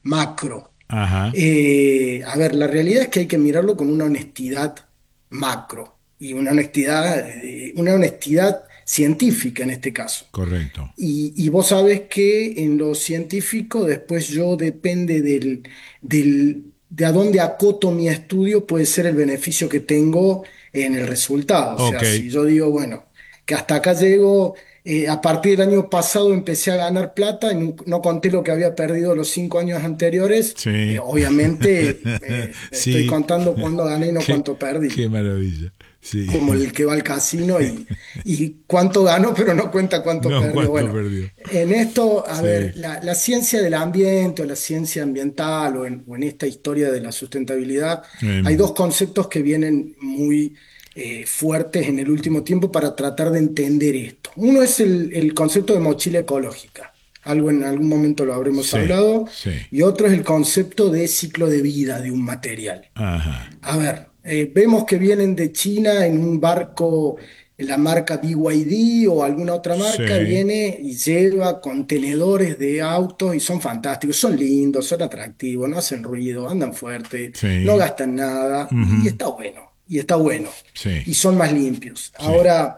macro. Ajá, A ver, la realidad es que hay que mirarlo con una honestidad macro y una honestidad científica en este caso. correcto. Y vos sabés que en lo científico después yo depende de a dónde acoto mi estudio, puede ser el beneficio que tengo en el resultado. O Ok, sea, si yo digo, bueno, que hasta acá llego, a partir del año pasado empecé a ganar plata y no conté lo que había perdido los 5 años anteriores, sí. obviamente estoy Sí, contando cuándo gané y no qué, cuánto perdí qué maravilla. Sí. como el que va al casino y cuánto ganó, pero no cuenta cuánto No, perdió. ¿cuánto Bueno, perdió? en esto, a ver, Sí. la ciencia del ambiente o la ciencia ambiental o en esta historia de la sustentabilidad, hay dos conceptos que vienen muy fuertes en el último tiempo para tratar de entender esto. Uno es el concepto de mochila ecológica. Algo en algún momento lo habremos Sí, hablado, sí. y otro es el concepto de ciclo de vida de un material. Ajá. A ver, vemos que vienen de China en un barco, la marca BYD o alguna otra marca, Sí, viene y lleva contenedores de autos y son fantásticos, son lindos, son atractivos, no hacen ruido, andan fuerte, no sí. gastan nada y Ujú, está bueno, y está bueno, sí, y son más limpios. sí. Ahora,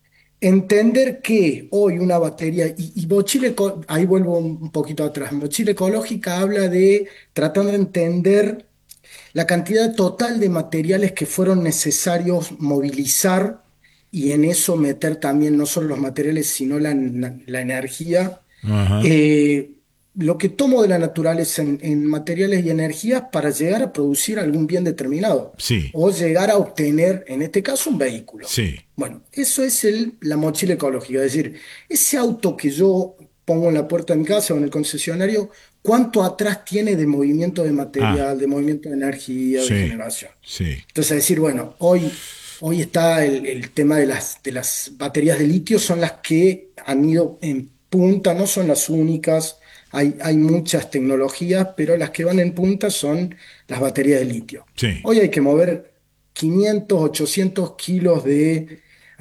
entender que hoy una batería, y ahí vuelvo un poquito atrás, Mochila Ecológica habla de tratar de entender la cantidad total de materiales que fueron necesarios movilizar y en eso meter también no solo los materiales, sino la energía. Ajá. Eh, lo que tomo de la naturaleza en materiales y energías para llegar a producir algún bien determinado Sí, o llegar a obtener, en este caso, un vehículo. sí. Bueno, eso es la mochila ecológica, es decir, ese auto que yo pongo en la puerta de mi casa o en el concesionario, ¿cuánto atrás tiene de movimiento de Ah, material, de movimiento de energía, de sí, generación? sí. Entonces, decir, bueno, hoy está el tema de las baterías de litio, son las que han ido en punta, no son las únicas, hay muchas tecnologías, pero las que van en punta son las baterías de litio. Sí. Hoy hay que mover 500, 800 kilos de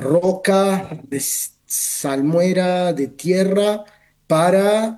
roca, de salmuera, de tierra, para,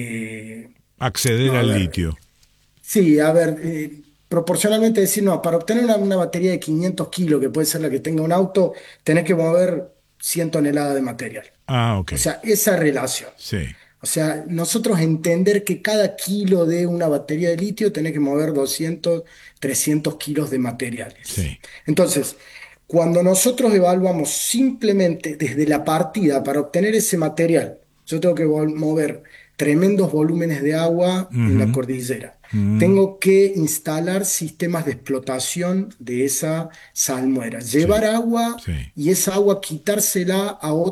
Acceder no, a al ver, litio. sí, a ver, proporcionalmente decir, no, para obtener una batería de 500 kilos, que puede ser la que tenga un auto, tenés que mover 100 toneladas de material. Ah, ok. O sea, esa relación. Sí, O sea, nosotros entender que cada kilo de una batería de litio tenés que mover 200, 300 kilos de materiales. sí. Entonces, cuando nosotros evaluamos simplemente desde la partida para obtener ese material, yo tengo que mover tremendos volúmenes de agua en la Ujú, cordillera. ujú, Tengo que instalar sistemas de explotación de esa salmuera, llevar sí, agua sí. y esa agua quitársela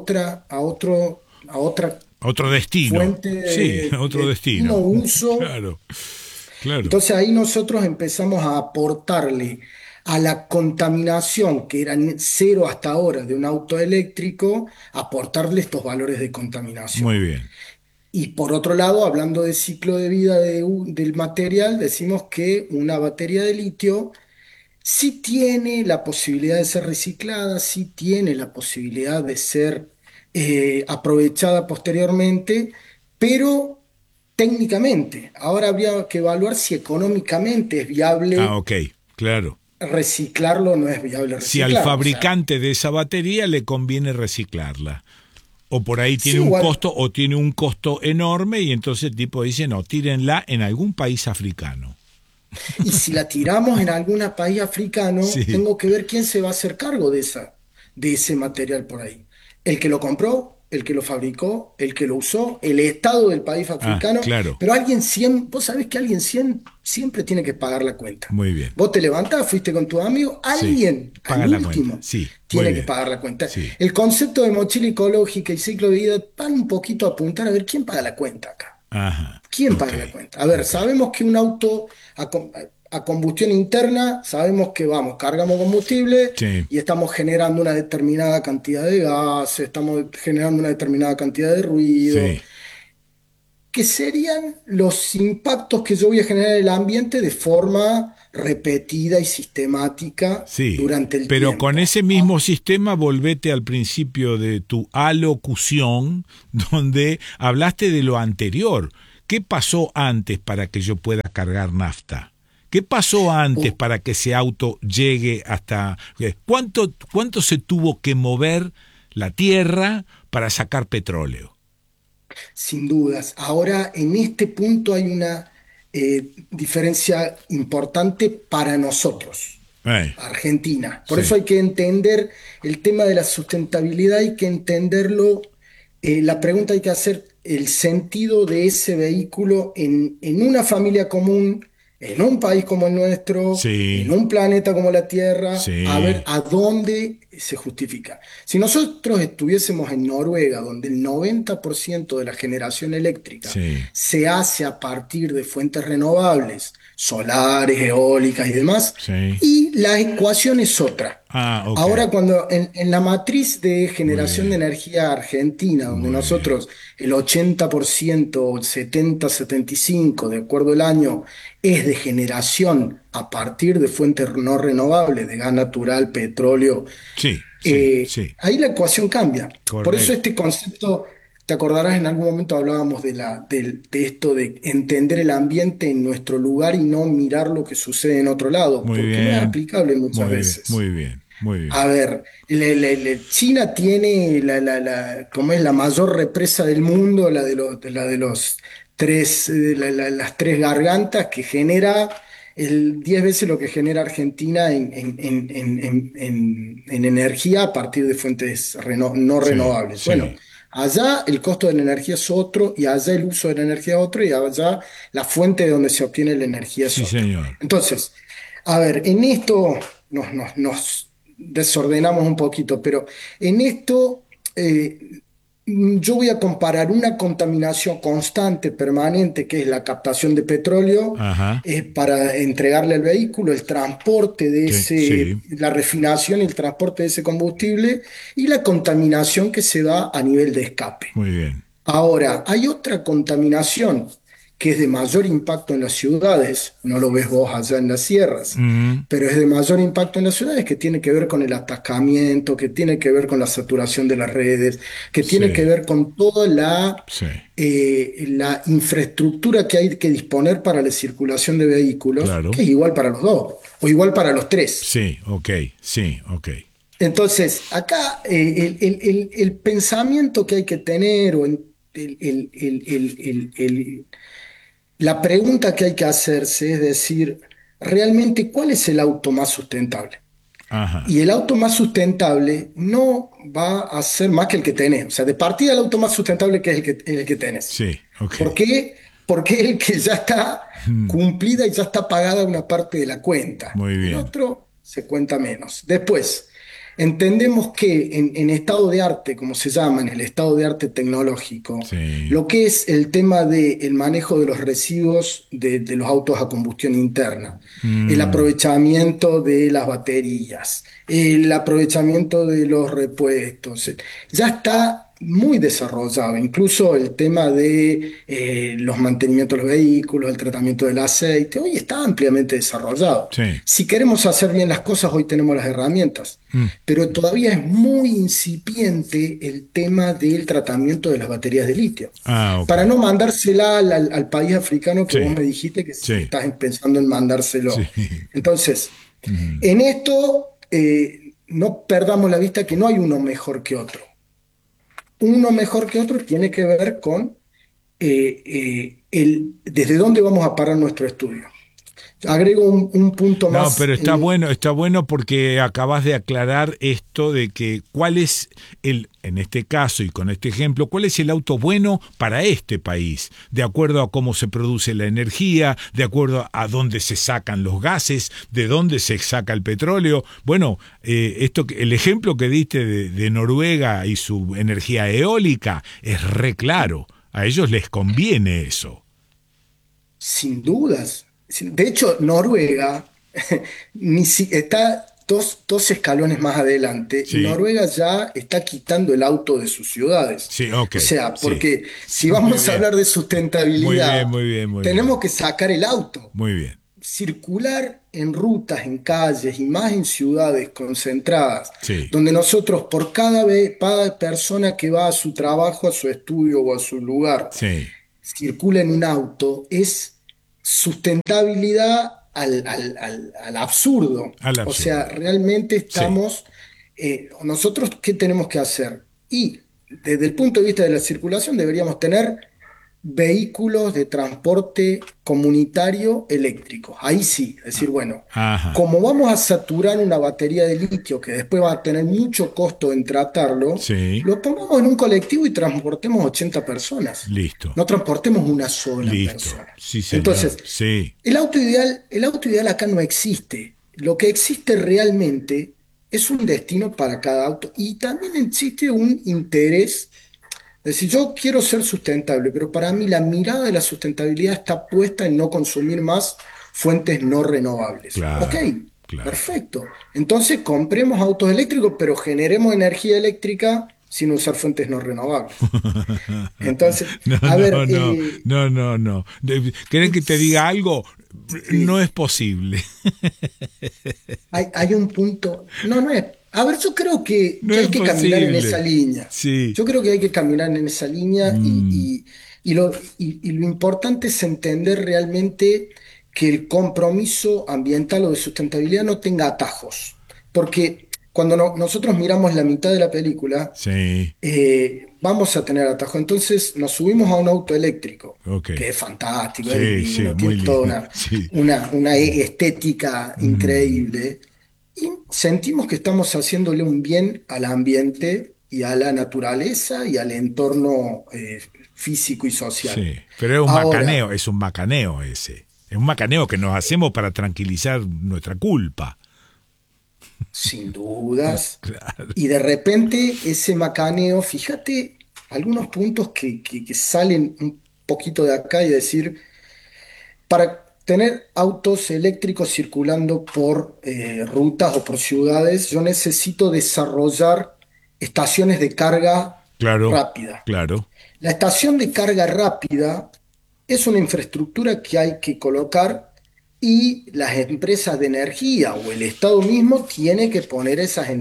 a otra Otro destino. fuente Sí, otro de no destino. uso. Claro, claro. Entonces ahí nosotros empezamos a aportarle a la contaminación, que era cero hasta ahora de un auto eléctrico, aportarle estos valores de contaminación. Muy bien. Y por otro lado, hablando de ciclo de vida del material, decimos que una batería de litio sí tiene la posibilidad de ser reciclada, sí tiene la posibilidad de ser aprovechada posteriormente, pero técnicamente. Ahora habría que evaluar si económicamente es Ah, viable ok, claro. reciclarlo o no es viable Si al reciclarlo. O sea, fabricante de esa batería le conviene reciclarla. O por ahí tiene sí, un igual. costo o tiene un costo enorme y entonces el tipo dice, no, tírenla en algún país africano. Y si la tiramos en algún país africano, Sí. tengo que ver quién se va a hacer cargo de ese material por ahí. El que lo compró, el que lo fabricó, el que lo usó, el Estado del país Ah, africano, claro. pero vos sabés que alguien siempre tiene que pagar la cuenta. Muy bien. Vos te levantás, fuiste con tu amigo, Sí. alguien, al Paga la cuenta. último, Sí, muy tiene que bien. pagar la cuenta. Sí. El concepto de mochila ecológica y ciclo de vida van un poquito a apuntar a ver quién paga la cuenta acá. Ajá. ¿Quién Ok. paga la cuenta? A ver, Ok. sabemos que un auto a combustión interna, sabemos que vamos, cargamos combustible Sí. y estamos generando una determinada cantidad de gas, estamos generando una determinada cantidad de ruido, Sí. que serían los impactos que yo voy a generar en el ambiente de forma repetida y sistemática Sí. durante el Pero con tiempo. ese mismo sistema volvete al principio de tu alocución, donde hablaste de lo anterior. ¿Qué pasó antes para que yo pueda cargar nafta. ¿Qué pasó antes para que ese auto llegue hasta... ¿Cuánto se tuvo que mover la tierra para sacar petróleo? Sin dudas. Ahora, en este punto hay una diferencia importante para nosotros, Eh, Argentina. Por eso sí, hay que entender el tema de la sustentabilidad, hay que entenderlo. La pregunta hay que hacer el sentido de ese vehículo en una familia común, en un país como el nuestro, en sí, un planeta como la Tierra, a ver sí, a dónde se justifica. Si nosotros estuviésemos en Noruega, donde el 90% de la generación eléctrica sí, se hace a partir de fuentes renovables, solares, eólicas y demás, sí. y la ecuación es otra. Ah, ok. Ahora, cuando en la matriz de Muy generación de bien, energía argentina, donde muy bien. nosotros el 80% o el 70-75%, de acuerdo al año, es de generación a partir de fuentes no renovables, de gas natural, petróleo, Sí, sí, sí, ahí la ecuación cambia. Por eso correcto. este concepto, te acordarás, en algún momento hablábamos de esto de entender el ambiente en nuestro lugar y no mirar lo que sucede en otro lado, Muy porque no es bien, aplicable muchas muy bien, muy veces. bien, muy A bien. ver, China tiene como es la mayor represa del mundo, la de los tres, las tres gargantas, que genera 10 veces lo que genera Argentina en energía a partir de fuentes no Sí, renovables. Bueno, sí, allá el costo de la energía es otro, y allá el uso de la energía es otro, y allá la fuente de donde se obtiene la energía es sí, otro. señor. Entonces, a ver, en esto nos desordenamos un poquito, pero en esto yo voy a comparar una contaminación constante, permanente, que es la captación de petróleo Ajá. para entregarle al vehículo, el transporte de Sí, sí, la refinación y el transporte de ese combustible, y la contaminación que se da a nivel de escape. muy bien. Ahora, hay otra contaminación que es de mayor impacto en las ciudades, no lo ves vos allá en las sierras, Mm, pero es de mayor impacto en las ciudades, que tiene que ver con el atascamiento, que tiene que ver con la saturación de las redes, que tiene que sí, ver con toda sí, la infraestructura que hay que disponer para la circulación de vehículos, que claro. es igual para los dos, o igual para los tres. Sí, ok, sí, ok. Entonces, acá el pensamiento que hay que tener, o la pregunta que hay que hacerse es decir, realmente, ¿cuál es el auto más sustentable? Ajá. Y el auto más sustentable no va a ser más que el que tenés. O sea, de partida el auto más sustentable que es el que tenés. Sí, ok. ¿Por qué? Porque es el que ya está Mm, cumplida y ya está pagada una parte de la cuenta. muy El bien. otro se cuenta menos. Después, entendemos que en estado de arte, como se llama, en el estado de arte tecnológico, Sí. lo que es el tema del manejo de los residuos de los autos a combustión interna, el Mm, aprovechamiento de las baterías, el aprovechamiento de los repuestos, ya está muy desarrollado. Incluso el tema de los mantenimientos de los vehículos, el tratamiento del aceite, hoy está ampliamente desarrollado. sí. Si queremos hacer bien las cosas, hoy tenemos las herramientas, Mm, pero todavía es muy incipiente el tema del tratamiento de las baterías de litio. ah, ok. Para no mandársela al país africano que vos Sí, me dijiste que sí, estás pensando en sí. mandárselo. Entonces, Mm, en esto no perdamos la vista que no hay uno mejor que otro. Uno mejor que otro tiene que ver con desde dónde vamos a parar nuestro estudio. Agrego un punto no, más pero en, está bueno porque acabas de aclarar esto de que cuál es en este caso y con este ejemplo, cuál es el auto bueno para este país, de acuerdo a cómo se produce la energía, de acuerdo a dónde se sacan los gases, de dónde se saca el petróleo. Bueno, el ejemplo que diste de Noruega y su energía eólica es re claro. A ellos les conviene eso. sin dudas. De hecho, Noruega está dos escalones más adelante, y Sí, Noruega ya está quitando el auto de sus ciudades. sí, ok, O sea, sí. porque si Muy vamos a bien. hablar de Muy bien, sustentabilidad, muy bien, muy tenemos bien. que sacar el auto. Muy bien. Circular en rutas, en calles y más en ciudades concentradas, Sí, donde nosotros por cada persona que va a su trabajo, a su estudio o a su lugar, sí, circula en un auto, es sustentabilidad al absurdo. Al O sea, absurdo. realmente Sí. estamos, nosotros, ¿qué tenemos que hacer? Y desde el punto de vista de la circulación deberíamos tener vehículos de transporte comunitario eléctricos. Ahí sí, es decir, bueno, Ajá. como vamos a saturar una batería de litio que después va a tener mucho costo en tratarlo, Sí. lo pongamos en un colectivo y transportemos 80 personas. Listo. No transportemos una sola Listo. persona. Sí, señor. Entonces, Sí. el auto ideal acá no existe. Lo que existe realmente es un destino para cada auto y también existe un interés. Es decir, yo quiero ser sustentable, pero para mí la mirada de la sustentabilidad está puesta en no consumir más fuentes no renovables. Ok, Claro. Claro. perfecto. Entonces compremos autos eléctricos, pero generemos energía eléctrica sin usar fuentes no renovables. Entonces, No, a ver, no, no, no, no, no. ¿Quieren que te diga algo? No sí, es posible. hay un punto. No, no es. A ver, yo creo No que es hay que caminar en esa posible. línea. Sí. Yo creo que hay que caminar en esa línea Mm, y lo importante es entender realmente que el compromiso ambiental o de sustentabilidad no tenga atajos. Porque cuando nosotros miramos la mitad de la película, sí. vamos a tener atajos. Entonces nos subimos a un auto eléctrico, Ok. que es fantástico, es Sí, sí, divino, tiene muy toda lindo. Sí. una estética Mm, increíble. Y sentimos que estamos haciéndole un bien al ambiente y a la naturaleza y al entorno físico y social. sí. Pero Ahora, es un macaneo ese. Es un macaneo que nos hacemos para tranquilizar nuestra culpa. sin dudas, Claro. y de repente ese macaneo, fíjate algunos puntos que salen un poquito de acá y decir, para tener autos eléctricos circulando por rutas o por ciudades, yo necesito desarrollar estaciones de carga Claro, rápida. claro. La estación de carga rápida es una infraestructura que hay que colocar y las empresas de energía o el Estado mismo tiene que poner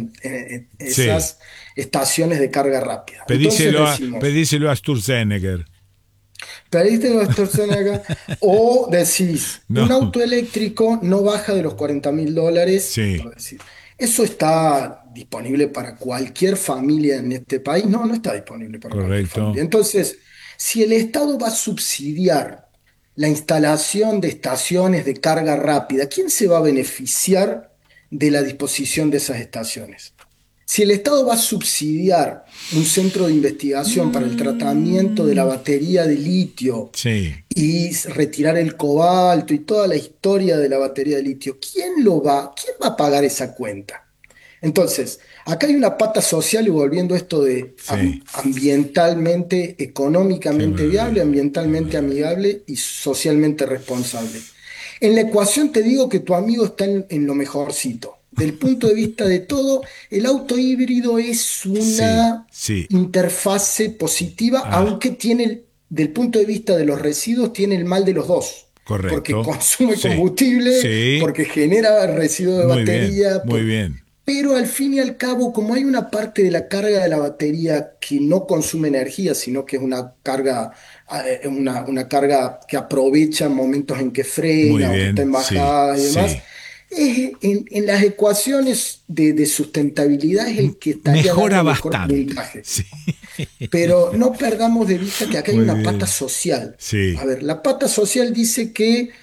Sí. esas estaciones de carga rápida. Entonces decimos, Pedíselo a Sturzenegger. pediste los acá o decís, un No. auto eléctrico no baja de los $40.000, Sí, por decir. ¿Eso está disponible para cualquier familia en este país? No, no está disponible para cualquier familia. correcto. Entonces, si el Estado va a subsidiar la instalación de estaciones de carga rápida, ¿quién se va a beneficiar de la disposición de esas estaciones? Si el Estado va a subsidiar un centro de investigación para el tratamiento de la Mm, batería de litio sí, y retirar el cobalto y toda la historia de la batería de litio, quién va a pagar esa cuenta? Entonces, acá hay una pata social y volviendo a esto de sí. ambientalmente, Qué económicamente viable, maravilla, qué ambientalmente maravilla. amigable y socialmente responsable. En la ecuación te digo que tu amigo está en lo mejorcito. Del punto de vista de todo, el auto híbrido es Sí, una sí. interfase positiva, Ah, aunque tiene, del punto de vista de los residuos, tiene el mal de los dos, porque correcto. consume Sí, combustible, sí. porque genera residuos de Muy bien, batería, muy bien. pero al fin y al cabo, como hay una parte de la carga de la batería que no consume energía, sino que es una carga, una carga que aprovecha momentos en que Muy frena o que está bien, en sí, bajada y demás, sí. en las ecuaciones de sustentabilidad es el que estaría Mejora dando mejor bastante. puntaje. Sí. Pero no perdamos de vista que acá hay Muy una pata bien. social. A Sí. ver, la pata social dice que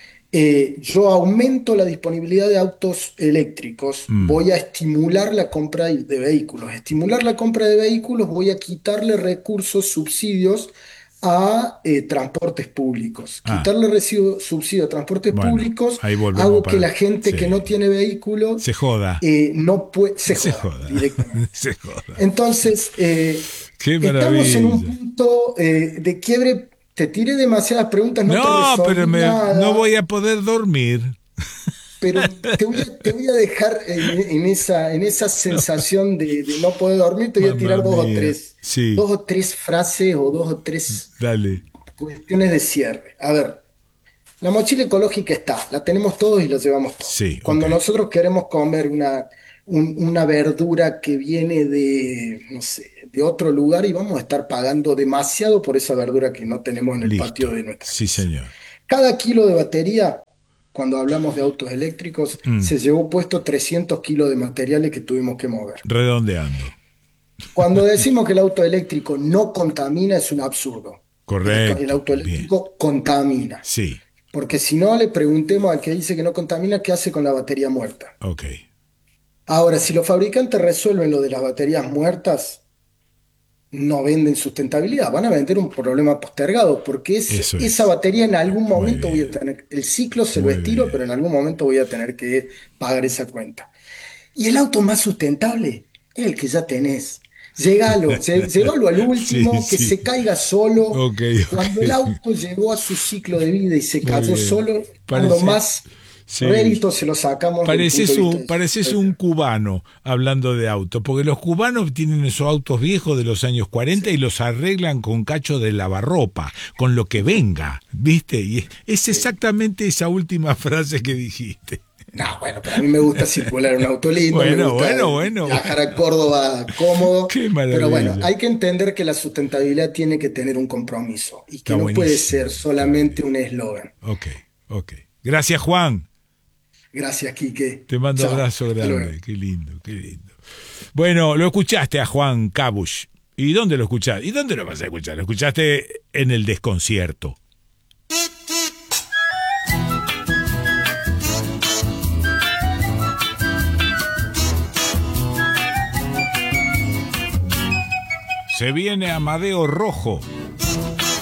yo aumento la disponibilidad de autos eléctricos, Mm. voy a estimular la compra de vehículos. Estimular la compra de vehículos, voy a quitarle recursos, subsidios a transportes públicos. Ah, Quitarle subsidio a transportes bueno, públicos, ahí volvemos hago que para... la gente Sí. que no tiene vehículo Se joda. no puede, se Se joda joda. directamente. Se joda. Entonces, Qué estamos en un maravilla. punto de quiebre. Te tiré demasiadas preguntas, no te No, pero resolví no nada, voy a poder dormir. pero te voy a dejar en esa No, sensación de no poder dormir. Te voy a mamma tirar mía. Sí, dos o tres frases o dos o tres dale. cuestiones de cierre. A ver, la mochila ecológica está, la tenemos todos y la llevamos todos. Sí, ok. Cuando nosotros queremos comer una verdura que viene de, no sé, de otro lugar y vamos a estar pagando demasiado por esa verdura que no tenemos en el patio Listo. de nuestra Sí, casa. señor. Cada kilo de batería, cuando hablamos de autos eléctricos, Mm, se llevó puesto 300 kilos de materiales que tuvimos que mover. redondeando. Cuando decimos que el auto eléctrico no contamina, es un absurdo. El Correcto. auto Bien. eléctrico contamina. Sí. Porque si no, le preguntemos al que dice que no contamina, ¿qué hace con la batería muerta? Ok. Ahora, si los fabricantes resuelven lo de las baterías muertas, no venden sustentabilidad, van a vender un problema postergado, porque Eso esa es. batería en algún Muy momento voy a bien. tener, el ciclo se lo Muy estiro, bien. pero en algún momento voy a tener que pagar esa cuenta. Y el auto más sustentable es el que ya tenés. Llegalo al Sí, último, que sí. se caiga solo. Ok, Cuando el ok. auto llegó a su ciclo de vida y se Muy cayó bien. solo, cuando Parece, más sí. rédito se lo sacamos del punto de vista de Pareces un sustentabilidad. cubano hablando de auto, porque los cubanos tienen esos autos viejos de los años 40 y Sí, los arreglan con cacho de lavarropa, con lo que venga, ¿viste? Y es sí. exactamente esa última frase que dijiste. No, bueno, pero a mí me gusta circular en un auto lindo, me Bueno, gusta bueno, bueno, viajar a bueno. Córdoba cómodo, Qué pero bueno, maravilla. hay que entender que la sustentabilidad tiene que tener un compromiso y Está que no puede ser buenísimo, está solamente un buenísimo. eslogan. Ok, ok. Gracias, Juan. Gracias, Quique. Te mando Chao, abrazo hasta luego. grande. Qué lindo, qué lindo. Bueno, lo escuchaste a Juan Cabush. ¿Y dónde lo escuchaste? ¿Y dónde lo vas a escuchar? Lo escuchaste en el desconcierto. Se viene Amadeo Rojo